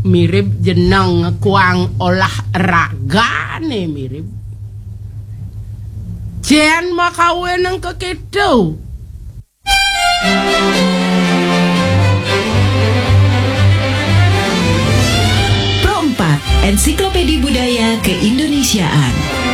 mirip jeneng kuang olahraga nih mirip. Jen makawe nang kekedo. Pro 4 Ensiklopedia Budaya Keindonesiaan.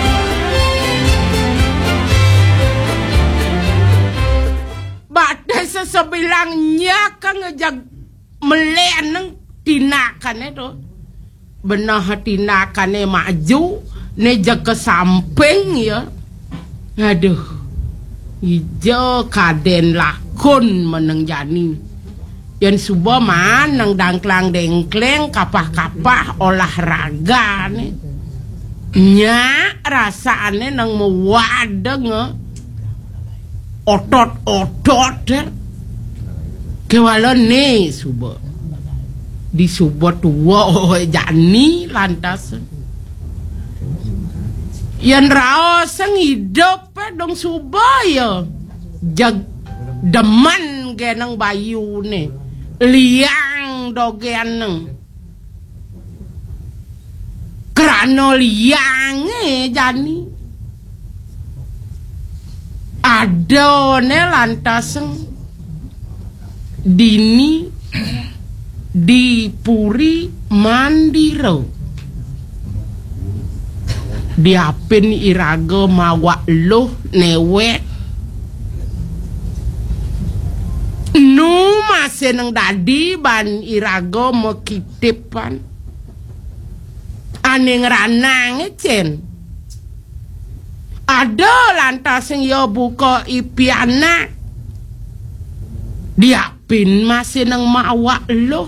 Badai sesebilangnya kan ngejag meleneng tinakan itu. Benah tinakannya maju, nejak ke samping ya. Aduh, ijo kaden lakon meneng jani. Yang subuh maneng dangklang dengkleng kapah-kapah olahraga nih. Nya rasaannya nang mewadeng otot-otot kewalon nih subuh. Di subuh tua jani lantas. Yang raos hidup dong subaya jag deman genang bayu nih liang dogen kerana liang jani ada ne lantas dini di Puri Mandiro diapin iraga mawa loh newek nu masih nang dadi ban iraga mekitipan ane ngeranang cen ada lantas yang yo buka ipiana diapin masih nang mawa loh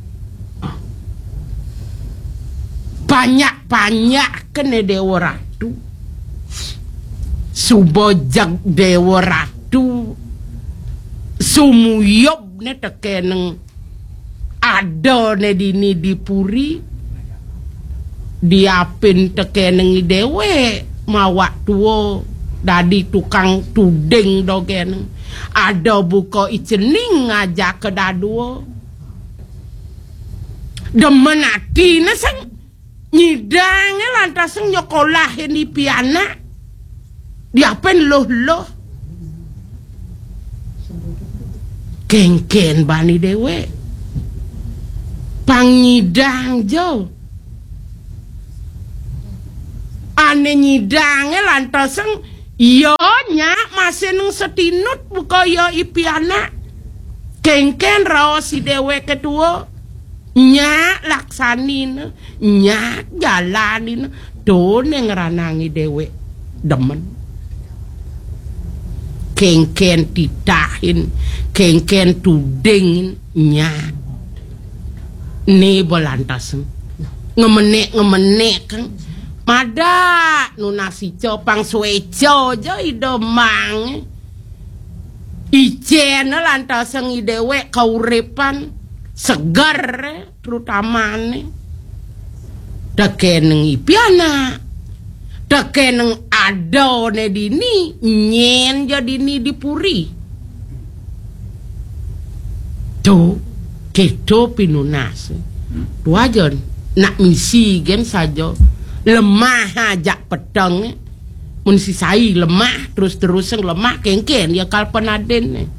banyak kene Dewa Ratu subojak Dewa Ratu sumuyob ne tekeneng ada ne dini dipuri diapin tekeneng dewe mawa tuo dadi tukang tuding dogen ada buka icening ngajak ke daduo demen ati neseng nyidangnya lantas nyokolahin di piana diapain loh kengken bani dewe pangidang jo ane nyidangnya lantas yo nya masih nung setinut buka yo ipiana kengken raos si dewe kedua nya laksanin nya jalanin do ngeranangi dewe demen kengken titahin kengken tudingin nya ne bolantas ngemenek kan mada nunasi copang sueco jo idomang icen lantas ngidewe kaurepan segar terutama nih dekeneng ipiana dekeneng ado ne dini nyen jadi ni dipuri tuh keto pinunas tuh aja nak misi gen saja lemah ajak pedang mun sisai lemah terus-terusan lemah kengken ya kalpenaden nih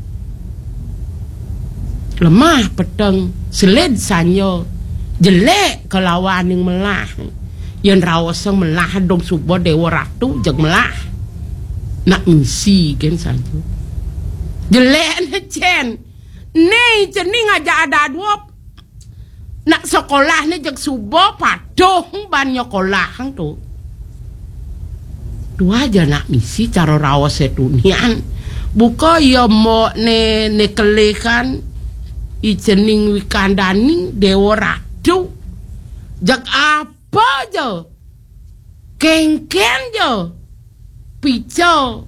lemah pedang seled sanyo jelek kelawan yang melah yang rawasang melah dong subuh Dewa Ratu jag melah nak misi kan sanyo jelek cen nih ceni ngajak ada dua nak sekolah nih jag subuh padong banyak sekolah tuh dua aja nak misi cara rawas setunian buka ya mau ne kelekan icening wikandani Dewa Ratu jak apa jo kengken jo pico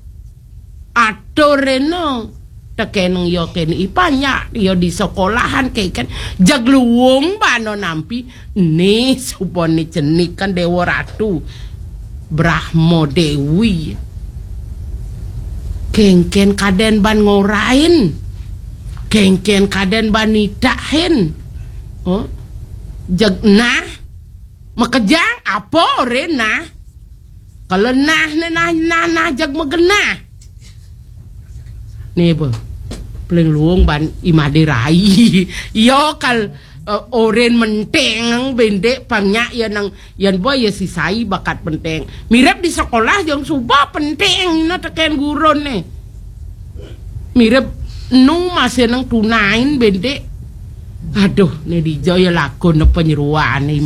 atoreno tekeneng yo ken ipanya yo di sekolahan keken jag luwung bano nampi nih supone cenik kan Dewa Ratu Brahmo Dewi kengken kaden ban ngorain kengken kaden banitahin oh jag nah makejang apa oren nah kalau nah jag magenah nih bu paling luang ban imaderai yo kal oren menteng bendek pangnya yan boy ya si sai bakat penteng mirip di sekolah yang suba penteng na teken gurun nih mirip nu masih nang tunain bendek aduh nih di joya lakon penyeruan nih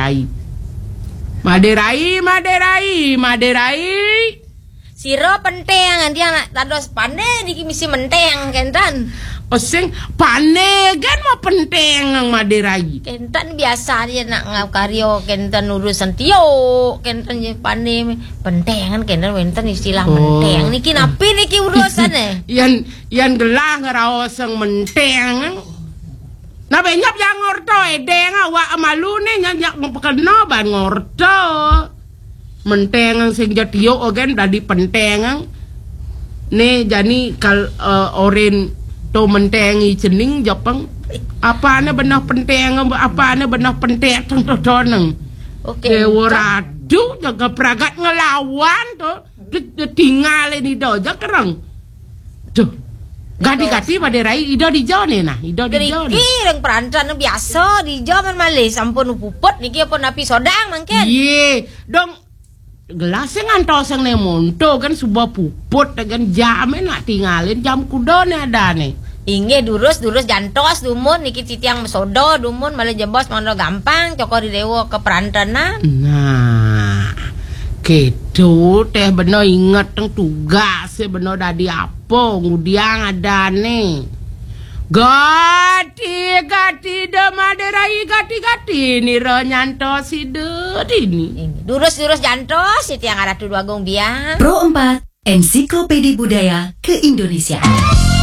Maderai siro penteng dia nak tados pandai di misi menteng kentan oseng panegan mau penteng ang Maderai kentan biasa dia nak ngakario kentan urusan tio kentan je pandai pentengan kentan kentan istilah menteng niki napi niki urusan yan gelah ngaraoseng menteng na benyap yang ngorto edeng awak malu ne nyak mempekeno ban ngorto menteng sing jatio ogen dadi penteng ne jani kal oren to mentengi cening japang apane benah penteng apane benah pentek toneng oke waradu jaga pragat ngelawan to tinggal ini do jakerang tuh gati Maderai ido di jone nah ido di jone kirang perancan biasa di jaman malih sampun puput niki apa napi sodang mangken ye dong gelasnya ngantoseng ne monto kan sebuah puput kan jamin nak tinggalin jam kudone ada nih inge durus jantos dumun niki citiang mesodo dumun malah jebos mondo gampang cokor di dewo ke perantanan nah gitu teh beno inget teng tugas beno dadi apa ngudiang ada nih gati de Maderai gati niro nyantos ide ini durus jantos citiang aratu dua gong biang Pro 4 Ensiklopedia Budaya Keindonesiaan.